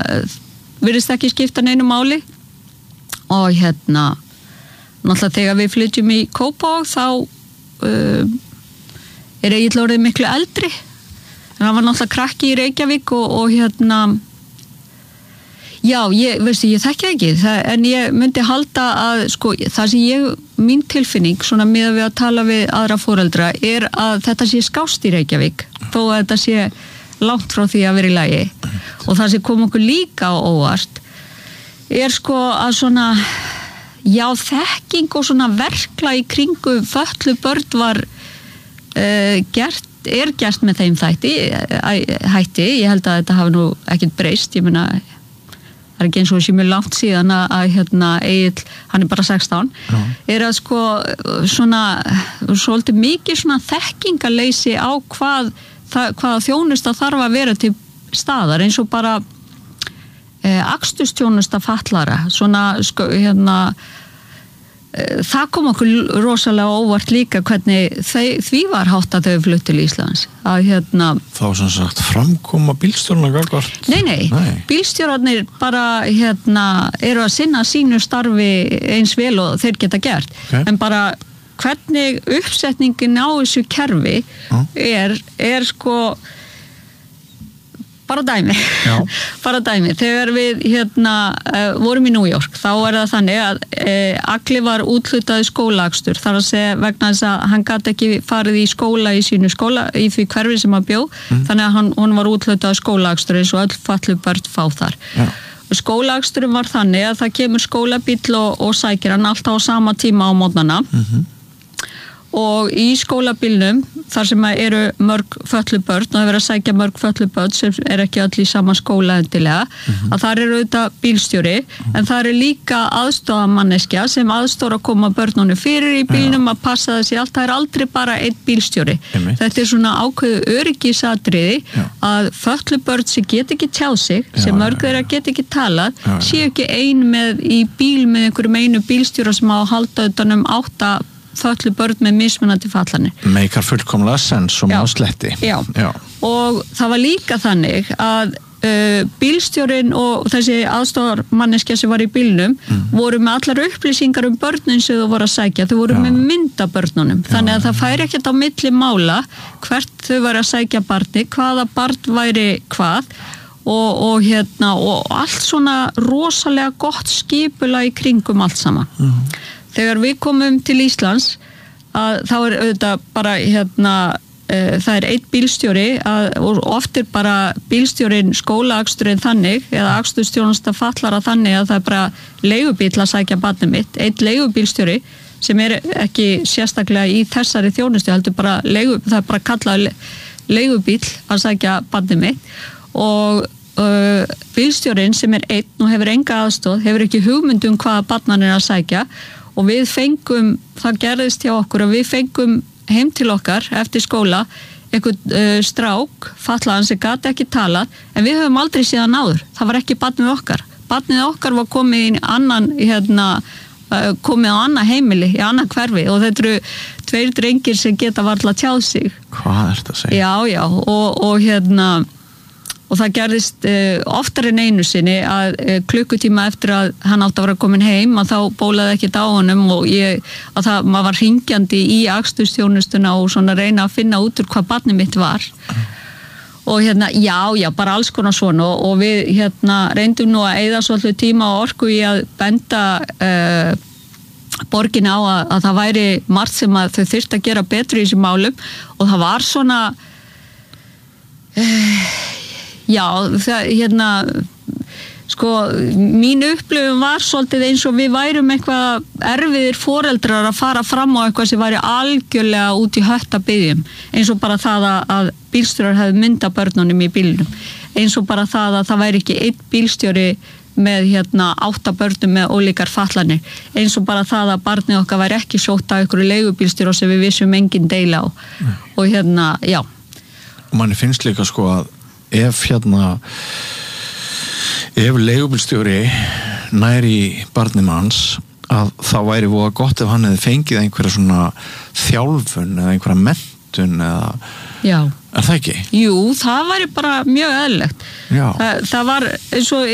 virðist ekki skipta neinu máli og náttúrulega þegar við flytjum í Kópavog þá Egill orðið miklu eldri en hann var náttúrulega krakki í Reykjavík og já, ég þekki það ekki en ég myndi halda að sko, það sem mín tilfinning svona miðað við að tala við aðra foreldra að þetta sé skást í Reykjavík þó að þetta sé langt frá því að vera í lagi og það sem kom okkur líka á óvart sko að svona já, þekking og svona verklag í kringu fötluð börn var gert með þeim hætti, ég held að þetta hafi nú ekkert breyst, ég meina það ekki eins og sé mjög langt síðan að Egill, hann bara 16 að sko svona svolítið mikið svona þekkingarleysi á hvaða þjónusta þarf að vera til staðar eins og bara akstursþjónusta fatlara svona sko það kom okkur rosalega óvart líka hvernig því var háttað þau flutt til Íslands að þá sem sagt framkoma bílstjórna gagvart? Nei, bílstjórarnir bara eru að sinna sínu starfi eins vel og þeir geta gert en bara hvernig uppsetningin á þessu kerfi sko bara dæmi þegar við vorum í New York þá það þannig að Agli var úthlutaði skólaakstur þar að segja vegna þess að hann gat ekki farið í skóla í sínu skóla í því hverfi sem hann bjó þannig að hann var úthlutaði skólaakstur eins og öll fatluð börn fá þar skólaaksturinn var þannig að það kemur skólabíll og sækir hann alltaf á sama tíma á mótnana og í skólabílnum þar sem eru mörg fötluð börn og það verið að sækja mörg fötluð börn sem ekki öll í sama skóla endilega að þar auðvitað bílstjóri en það líka aðstofamanneskja sem aðstóra að koma börnunum fyrir í bílnum að passa þessi allt, það aldrei bara einn bílstjóri þetta svona ákveðu öryggisatriði að fötluð börn sem get ekki tjáð sig sem mörg þeirra get ekki talað séu ekki ein með í bíl með einhverjum einu bílstjóra sem á að halda utan 8 fötluð börn með mismunandi fallanir. Meikar fullkomlega sens og má sletti. Já. Og það var líka þannig að bílstjórinn og þessi aðstoðarmanneskja sem var í bílnum voru með allar upplýsingar börnin sem þau voru að sækja. Þau voru með mynd af börnunum. Þannig að það færi ekkert á milli mála hvert þau voru að sækja barni, hvaða barn væri hvað og allt svona rosalega gott skipulag í kringum allt saman. Þegar við komum til Íslands þá auðvitað bara það einn bílstjóri og oft bara bílstjórin skólaaksturinn þannig eða akstursþjónusta fallara þannig að það bara leigubíll að sækja barnið mitt, einn leigubílstjóri sem ekki sérstaklega í þessari þjónustu heldur bara það bara kallað leigubíll að sækja barnið mitt og bílstjórin sem einn og hefur enga aðstoð, hefur ekki hugmynd hvaða barnan að sækja og við fengum, það gerðist hjá okkur að við fengum heim til okkar eftir skóla einhvern strák, fatlaðan sem gat ekki talað, en við höfum aldrei síðan áður, það var ekki barnið okkar var komið í komið á annað heimili í annað hverfi og þetta eru 2 drengir sem geta varla tjáð sig. Hvað er þetta að segja? Já, og það gerðist oftar en einu sinni að klukkutíma eftir að hann átti að vera komin heim að þá bólaði ekkert á honum og maður var hringjandi í akstursþjónustuna og svona reyna að finna út úr hvað barnið mitt var og já, bara alls konar svona og við reyndum nú að eyða svolítið tíma og orku í að benda borgin á að það væri margt sem að þau þyrftu að gera betur í þessum málum og það var svona sko, mín upplifun var svolítið eins og við værum eitthvað erfiðir foreldrar að fara fram á eitthvað sem væri algjörlega út í hött að byggjum, eins og bara það að bílstjórar hefði mynda börnunum í bílnum, eins og bara það að það væri ekki einn bílstjóri með 8 börnum með ólíkar fallanir, eins og bara það að barnið okkar væri ekki sótt af einhverju leigubílstjóra sem við vissum engin deila á og já. Og manni finnst líka sko að ef leigubílstjóri næri barnið manns að þá væri voða gott ef hann hefði fengið einhverja svona þjálfun eða einhverja menntun eða Já. Er það ekki? Jú, það væri bara mjög eðlilegt. Það var eins og